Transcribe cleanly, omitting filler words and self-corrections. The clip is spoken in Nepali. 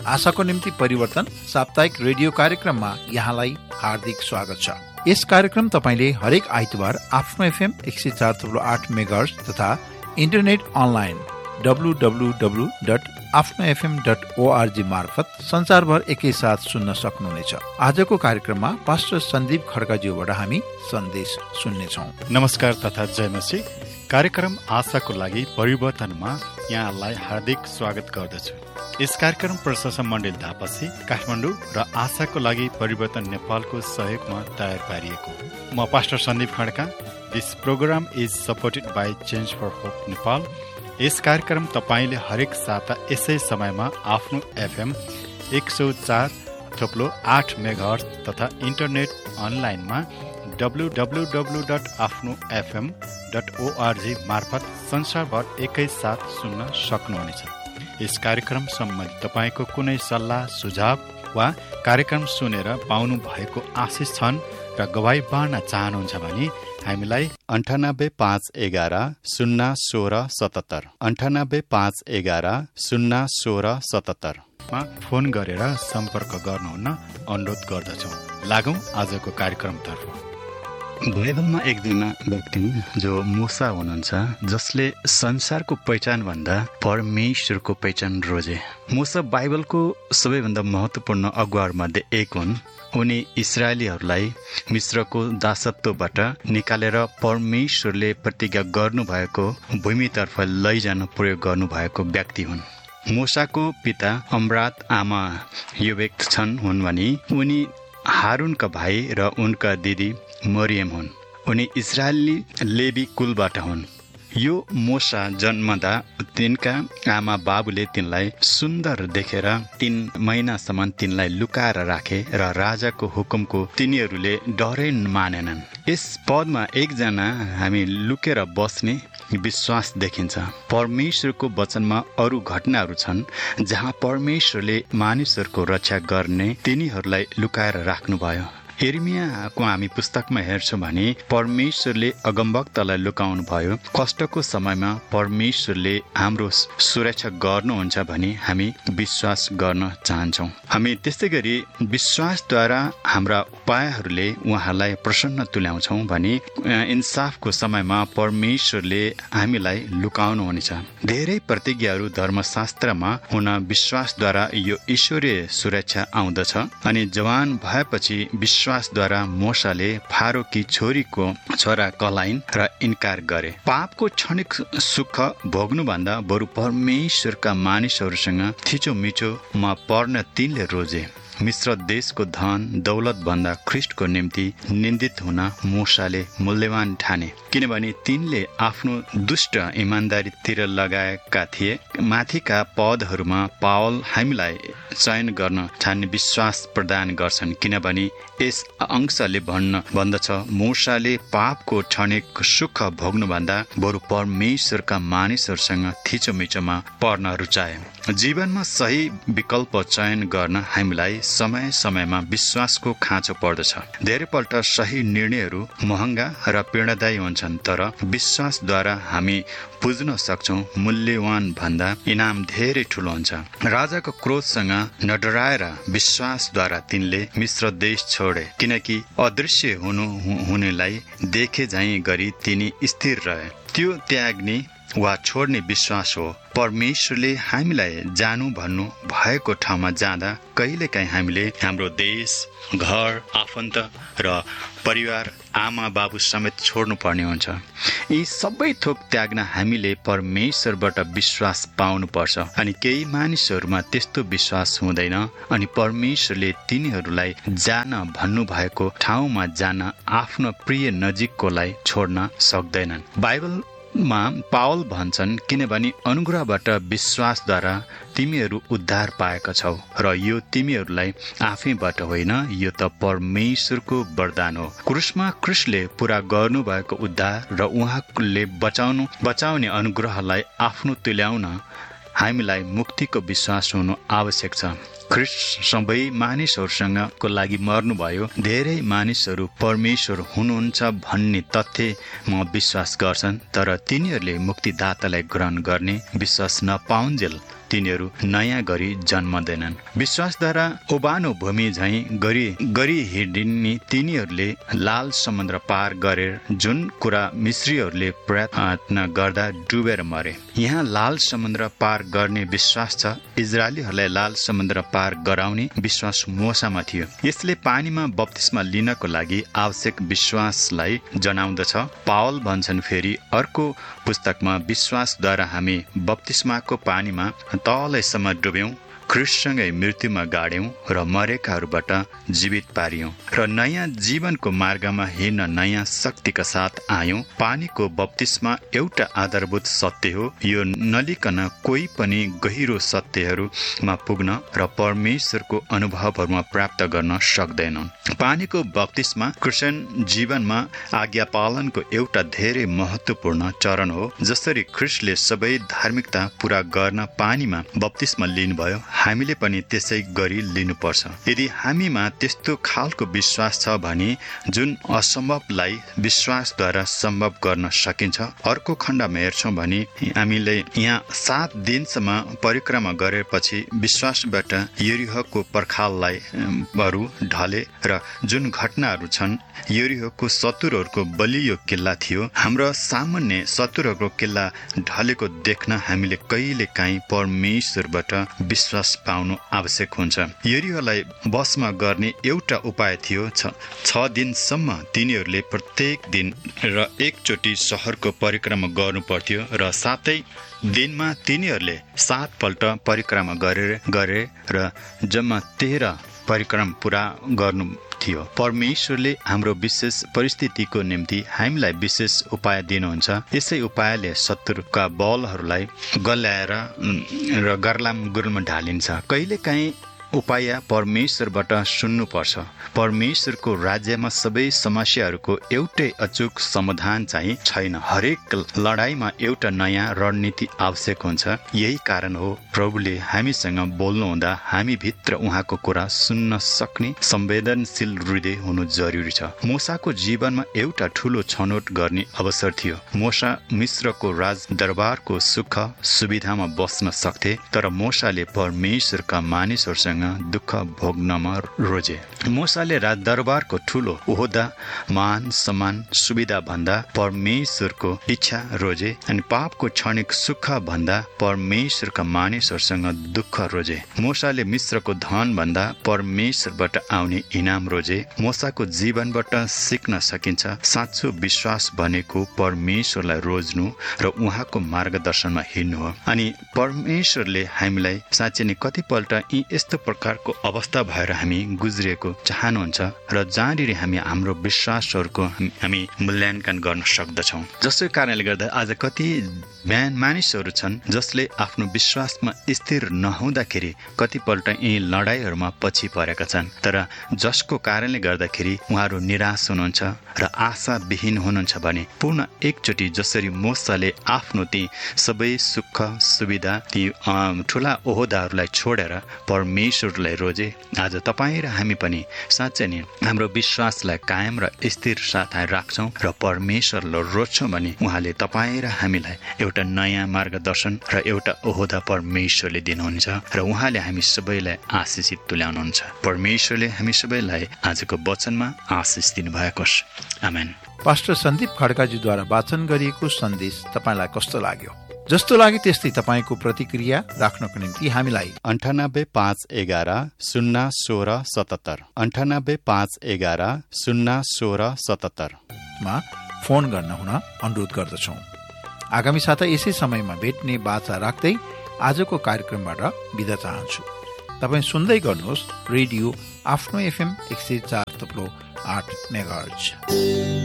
आशाको निम्ति परिवर्तन साप्ताहिक रेडियो कार्यक्रममा यहाँलाई हार्दिक स्वागत छ। यस कार्यक्रम तपाईले हरेक आइतबार आफ्नो एफएम 104.8 मेगाहर्ज तथा इन्टरनेट अनलाइन www.afnofm.org मार्फत संसारभर एकैसाथ सुन्न सक्नुहुनेछ। आजको कार्यक्रममा पास्टर सन्दीप खड्काज्यूबाट हामी सन्देश सुन्नेछौँ। नमस्कार तथा जय मसीह। कार्यक्रम आशाको लागि परिवर्तनमा यहाँलाई हार्दिक स्वागत गर्दछु। यस कार्यक्रम प्रशासन मण्डल धापसी काठमाडौँ र आशाको लागि परिवर्तन नेपालको सहयोगमा तयार पारिएको। म pastor Sandeep Khadka. This programme is supported by change for hope Nepal. यस कार्यक्रम तपाईले हरेक साता यसै समयमा आफ्नो एफएम 104.8 मेगाहर्ज तथा इन्टरनेट अनलाइनमा www.afnofm.org मार्फत संसारभर एकैसाथ सुन्न सक्नुहुनेछ। यस कार्यक्रम सम्बन्धी तपाईको कुनै सल्लाह सुझाव वा कार्यक्रम सुनेर पाउनु भएको आशिष छन् र गवाई बाँड्न चाहनुहुन्छ भने हामीलाई 9851101677 9851101677 मा फोन गरेर सम्पर्क गर्नुहुन अनुरोध गर्दछौँ। लागौं आजको कार्यक्रमतर्फ। बाइबलमा एकजना व्यक्ति जो मूसा हुनुहुन्छ, जसले संसारको पहिचान भन्दा परमेश्वरको पहिचान रोजे। मूसा बाइबलको सबैभन्दा महत्त्वपूर्ण अगुवाहरूमध्ये एक हुन्। उनी इस्राएलीहरूलाई मिस्रको दासत्वबाट निकालेर परमेश्वरले प्रतिज्ञा गर्नुभएको भूमितर्फ लैजान प्रयोग गर्नुभएको व्यक्ति हुन्। मूसाको पिता अमरात, आमा योबेक हुन् भने उनी हारूनका भाइ र उनका दिदी मरियम हुन्। उनी इस्राएली लेवी कुलबाट हुन्। यो मूसा जन्मदा तिनका आमा बाबुले तिनलाई सुन्दर देखेर 3 महिनासम्म तिनलाई लुकाएर राखे र राजाको हुकुमको तिनीहरूले डरै मानेनन्। यस पदमा एकजना हामी लुकेर बस्ने विश्वास देखिन्छ। परमेश्वरको वचनमा अरू घटनाहरू छन् जहाँ परमेश्वरले मानिसहरूको रक्षा गर्ने तिनीहरूलाई लुकाएर राख्नुभयो। यिर्मियाको हामी पुस्तकमा हेर्छौँ भने परमेश्वरले अगमवक्तालाई लुकाउनु भयो। कष्टको समयमा परमेश्वरले हाम्रो सुरक्षा गर्नुहुन्छ भने हामी विश्वास गर्न चाहन्छौँ। हामी त्यस्तै गरी विश्वासद्वारा हाम्रा उपायहरूले उहाँलाई प्रसन्न तुल्याउँछौँ भने इन्साफको समयमा परमेश्वरले हामीलाई लुकाउनुहुनेछ। धेरै प्रतिज्ञाहरू धर्मशास्त्रमा हुन विश्वासद्वारा यो ईश्वरीय सुरक्षा आउँदछ। अनि जवान भएपछि विश्वासद्वारा मूसाले फारोकी छोरीको छोरा कलाइन र इन्कार गरे। पापको क्षणिक सुख भोग्नुभन्दा बरु परमेश्वरका मानिसहरूसँग थिचोमिचोमा पर्न तिनले रोजे। मिश्र देशको धन दौलत भन्दा ख्रिस्टको निम्ति निन्दित हुन मूसाले मूल्यवान ठाने, किनभने तिनले आफ्नो दुष्ट इमान्दारीतिर लगाएका थिए। माथिका पदहरूमा पावल हामीलाई चयन गर्न ठान्ने विश्वास प्रदान गर्छन्, किनभने यस अंशले भन्दछ मूसाले पापको क्षणिक सुख भोग्नुभन्दा बरु परमेश्वरका मानिसहरूसँग थिचोमिचोमा पर्न रुचाए। जीवनमा सही विकल्प चयन गर्न हामीलाई समय समयमा विश्वासको खाँचो पर्दछ। धेरैपल्ट सही निर्णयहरू महँगा र पीडादायी हुन्छन्, तर विश्वासद्वारा हामी बुझ्न सक्छौँ मूल्यवान भन्दा इनाम धेरै ठुलो हुन्छ। राजाको क्रोधसँग नडराएर विश्वासद्वारा तिनले मिश्र देश छोडे, किनकि अदृश्य हुनेलाई देखे झैं गरी तिनी स्थिर रहे। त्यो त्याग्ने वा छोड्ने विश्वास हो। परमेश्वरले हामीलाई जानु भन्नु भएको ठाउँमा जाँदा कहिलेकाहीँ हामीले हाम्रो देश, घर, आफन्त र परिवार, आमा बाबु समेत छोड्नु पर्ने हुन्छ। यी सबै थोक त्याग्न हामीले परमेश्वरबाट विश्वास पाउनु पर्छ। अनि केही मानिसहरूमा त्यस्तो विश्वास हुँदैन, अनि परमेश्वरले तिनीहरूलाई जान भन्नुभएको ठाउँमा जान आफ्नो प्रिय नजिककोलाई छोड्न सक्दैनन्। बाइबलमा पावल भन्छन्, किनभने अनुग्रहबाट विश्वासद्वारा तिमीहरू उद्धार पाएका छौ र यो तिमीहरूलाई आफैबाट होइन, यो त परमेश्वरको वरदान हो। क्रुसमा ख्रिस्टले पूरा गर्नुभएको उद्धार र उहाँले बचाउने अनुग्रहलाई आफ्नो तुल्याउन हामीलाई मुक्तिको विश्वास हुनु आवश्यक छ। ख्रिस्ट सबै मानिसहरूसँगको लागि मर्नुभयो। धेरै मानिसहरू परमेश्वर हुनुहुन्छ भन्ने तथ्यमा विश्वास गर्छन्, तर तिनीहरूले मुक्तिदातालाई ग्रहण गर्ने विश्वास नपाउन्जेल तिनीहरू नयाँ गरी जन्मदैनन्। विश्वासद्वारा ओबानो भूमि झैं गरी हिँड्ने तिनीहरूले लाल समुद्र पार गरेर जुन कुरा मिश्रीहरूले प्रयत्न गर्दा डुबेर मरे। यहाँ लाल समुद्र पार गर्ने विश्वास छ। इजरायलीहरूलाई लाल समुद्र पार गराउने विश्वास मोसामा थियो। यसले पानीमा बप्तिस्मा लिनको लागि आवश्यक विश्वासलाई जनाउँदछ। पावल भन्छन् फेरि अर्को पुस्तकमा, विश्वासद्वारा हामी बप्तिस्माको पानीमा तलैसम्म डुब्यौं, ख्रिस्टसँगै मृत्युमा गाड्यौं र मरेकाहरूबाट जीवित पारियौं र नयाँ जीवनको मार्गमा हिँड्न नयाँ शक्तिका साथ आयौं। पानीको बप्तिस्मा एउटा आधारभूत सत्य हो। यो नलिकन कोही पनि गहिरो सत्यहरूमा पुग्न र परमेश्वरको अनुभवहरूमा प्राप्त गर्न सक्दैनन्। पानीको बप्तिस्मा क्रिस्चियन जीवनमा आज्ञा पालनको एउटा धेरै महत्वपूर्ण चरण हो। जसरी ख्रिस्टले सबै धार्मिकता पूरा गर्न पानीमा बप्तिस्मा लिनुभयो, हामीले पनि त्यसै गरी लिनुपर्छ। यदि हामीमा त्यस्तो खालको विश्वास छ भने जुन असम्भवलाई विश्वासद्वारा सम्भव गर्न सकिन्छ। अर्को खण्डमा हेर्छौँ भने हामीले यहाँ 7 दिनसम्म परिक्रमा गरेपछि विश्वासबाट यरीहोको पर्खाललाई ढले र जुन घटनाहरू छन्, यरीहोको शत्रुहरूको बलियो किल्ला थियो। हाम्रो सामान्य शत्रुहरूको किल्ला ढलेको देख्न हामीले कहिलेकाहीँ परमेश्वरबाट विश्वास पाउनु आवश्यक हुन्छ। यरीहोलाई वशमा गर्ने एउटा उपाय थियो। 6 दिनसम्म तिनीहरूले प्रत्येक दिन र एकचोटि शहरको परिक्रमा गर्नु पर्थ्यो र 7 दिनमा तिनीहरूले 7 पल्ट परिक्रमा गरे र जम्मा 13 परिक्रमा पूरा गर्नु थियो। परमेश्वरले हाम्रो विशेष परिस्थितिको निम्ति हामीलाई विशेष उपाय दिनुहुन्छ। यसै उपायले शत्रुका बलहरूलाई गल्याएर र गर्लाम गुरुमा ढालिन्छ। कहिलेकाहीँ उपाय परमेश्वरबाट सुन्नुपर्छ। परमेश्वरको राज्यमा सबै समस्याहरूको एउटै अचूक समाधान चाहिँ छैन। हरेक लडाईँमा एउटा नयाँ रणनीति आवश्यक हुन्छ। यही कारण हो प्रभुले हामीसँग बोल्नुहुँदा हामी भित्र उहाँको कुरा सुन्न सक्ने संवेदनशील हृदय हुनु जरुरी छ। मोसाको जीवनमा एउटा ठूलो छनौट गर्ने अवसर थियो। मोसा मिश्रको राज दरबारको सुख सुविधामा बस्न सक्थे, तर मोसाले परमेश्वरका मानिसहरूसँग दुःख भोग्नमा रोजे। मोसाले राजदरबारको ठूलो ओहदा, मान सम्मान, सुविधा भन्दा परमेश्वरको इच्छा रोजे अनि पापको क्षणिक सुख भन्दा परमेश्वरका मानिसहरूसँग दुःख रोजे। मोसाले मिश्रको धन भन्दा परमेश्वरबाट आउने इनाम रोजे। मोसाको जीवनबाट सिक्न सकिन्छ साँचो विश्वास भनेको परमेश्वरलाई रोज्नु र उहाँको मार्गदर्शनमा हिँड्नु हो। अनि परमेश्वरले हामीलाई साँच्चै नै कतिपल्ट यी यस्तो प्रकारको अवस्था भएर हामी गुज्रिएको चाहनुहुन्छ र जहाँनिर हामी हाम्रो विश्वासहरूको हामी मूल्याङ्कन गर्न सक्दछौँ। जसको कारणले गर्दा आज कति मानिसहरू छन् जसले आफ्नो विश्वासमा स्थिर नहुँदाखेरि कतिपल्ट यी लडाईहरूमा पछि परेका छन्। तर जसको कारणले गर्दाखेरि उहाँहरू निराश हुनुहुन्छ र आशाविहीन हुनुहुन्छ भने पुनः एकचोटि जसरी मोसाले आफ्नो ती सबै सुख सुविधा ती ठुला ओहदाहरूलाई छोडेर परमेश्वरलाई रोजे, आज तपाईँ र हामी पनि साँच्चै नै हाम्रो विश्वासलाई कायम र स्थिर साथ राख्छौँ र परमेश्वरलाई रोज्छौँ भने उहाँले तपाईँ र हामीलाई एउटा नयाँ मार्गदर्शन र एउटा ओहदा परमेश्वरले दिनुहुन्छ र उहाँले हामी सबैलाई आशिषित तुल्याउनुहुन्छ। परमेश्वरले हामी सबैलाई आजको वचनमा आशिष दिनुभएको छ। आमेन। पास्टर सन्दीप खड्काजीद्वारा वाचन गरिएको सन्देश तपाईलाई कस्तो लाग्यो? जस्तो लाग्यो त्यस्तै तपाईँको प्रतिक्रिया राख्नको निम्ति हामीलाई 9851101677 9851101677 मा फोन गर्न हुन अनुरोध गर्दछौँ। आगामी साता यसै समयमा भेट्ने बाचा राख्दै आजको कार्यक्रमबाट बिदा चाहन्छु। तपाईँ सुन्दै गर्नुहोस् रेडियो आफ्नो FM 104.8 मेगाहर्ज।